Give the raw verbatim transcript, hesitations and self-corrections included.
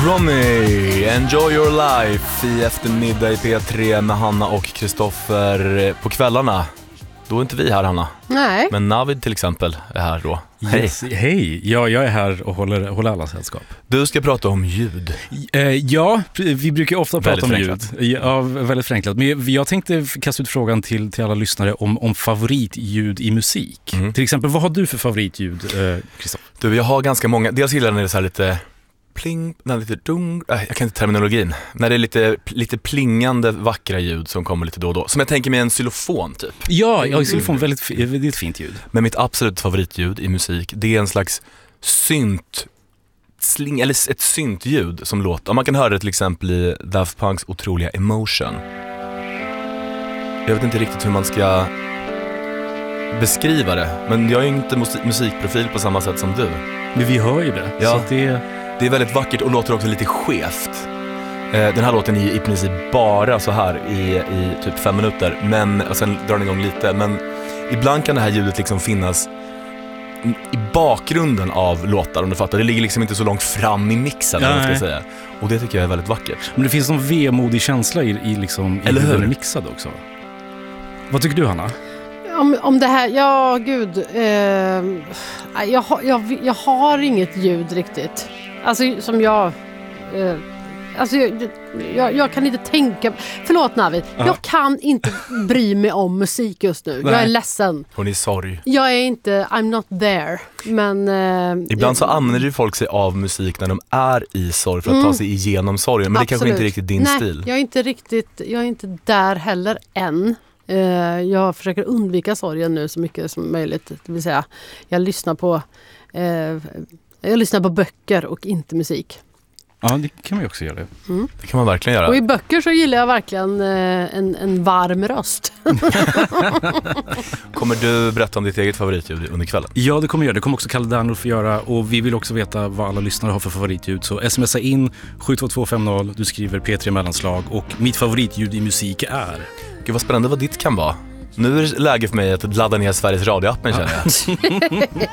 Ronny, enjoy your life i eftermiddag i P tre med Hanna och Kristoffer. På kvällarna, då är inte vi här, Hanna. Nej. Men Navid till exempel är här då. Hej. Yes, hej, ja, jag är här och håller, håller alla sällskap. Du ska prata om ljud. Eh, ja, vi brukar ofta väldigt prata om förenklat. ljud. Ja, väldigt förenklat. Men jag tänkte kasta ut frågan till, till alla lyssnare om, om favoritljud i musik. Mm. Till exempel, vad har du för favoritljud, Kristoffer? Eh, du, jag har ganska många. Dels gillar jag när det är så här lite pling, när lite dung, äh, jag kan inte terminologin. När det är lite, lite plingande vackra ljud som kommer lite då och då. Som jag tänker mig en xylofon typ. Ja, ja, xylofon, väldigt, väldigt fint ljud. Men mitt absolut favoritljud i musik, det är en slags synt sling, eller ett syntljud som låter. Man kan höra det till exempel i Daft Punks otroliga Emotion. Jag vet inte riktigt hur man ska beskriva det, men jag är inte musikprofil på samma sätt som du. Men vi hör ju det. Ja. Så att det... det är väldigt vackert och låter också lite skevt. Den här låten är i princip bara så här i, i typ fem minuter, men, och sen drar den igång lite. Men ibland kan det här ljudet liksom finnas i bakgrunden av låtar, om du fattar. Det ligger liksom inte så långt fram i mixen, ja, ska jag säga. Och det tycker jag är väldigt vackert. Men det finns någon vemodig känsla i, i, liksom, i eller hur? Den är mixad också. Vad tycker du, Hanna? Om, om det här, ja gud, eh, jag, har, jag, jag har inget ljud riktigt. Alltså som jag, eh, alltså jag, jag, jag kan inte tänka, förlåt Navid, uh-huh. jag kan inte bry mig om musik just nu. Nej. Jag är ledsen. Hon är sorg. Jag är inte, I'm not there. Men, eh, ibland jag, så använder ju folk sig av musik när de är i sorg för att mm, ta sig igenom sorgen. Men absolut. Det kanske inte är riktigt din Nej, stil. Jag är inte riktigt, jag är inte där heller än. Jag försöker undvika sorgen nu så mycket som möjligt. Det vill säga, jag lyssnar på eh, jag lyssnar på böcker och inte musik. Ja, det kan man ju också göra. Mm. Det kan man verkligen göra. Och i böcker så gillar jag verkligen eh, en, en varm röst. Kommer du berätta om ditt eget favoritljud under kvällen? Ja, det kommer jag göra. Det kommer också Kalle Dernolf göra. Och vi vill också veta vad alla lyssnare har för favoritljud. Så smsa in sju två två fem noll. Du skriver P tre mellanslag. Och mitt favoritljud i musik är... Gud, vad spännande vad ditt kan vara. Nu är det läge för mig att ladda ner Sveriges radioappen, känner jag.